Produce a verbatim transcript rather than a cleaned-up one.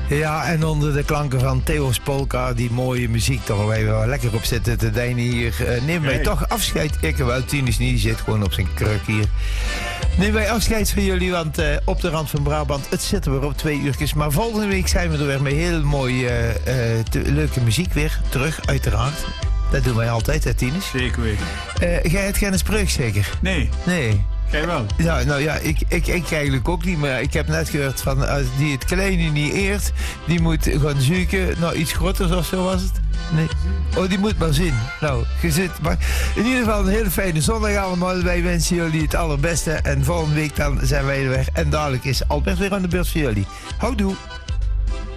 Ja, en onder de klanken van Theo's Polka, die mooie muziek, toch waar we wel lekker op zitten te deinen hier. Uh, nemen wij nee. toch afscheid. Ik wel, Tien is niet, die zit gewoon op zijn kruk hier. Nemen wij afscheid van jullie, want uh, op de rand van Brabant, het zitten weer op twee uurtjes. Maar volgende week zijn we er weer met heel mooie, uh, uh, te, leuke muziek weer terug, uiteraard. Dat doen wij altijd, hè, Tinus? Zeker weten. Uh, jij hebt geen spreuk, zeker? Nee. Nee. Jij wel? Ja, nou ja, ik, ik, ik eigenlijk ook niet, maar ik heb net gehoord van als die het kleine niet eert, die moet gaan zoeken naar iets groters of zo was het. Nee. Oh, die moet maar zien. Nou, gezit. Maar in ieder geval een hele fijne zondag allemaal. Wij wensen jullie het allerbeste en volgende week dan zijn wij er weer. En dadelijk is Albert weer aan de beurt voor jullie. Houdoe.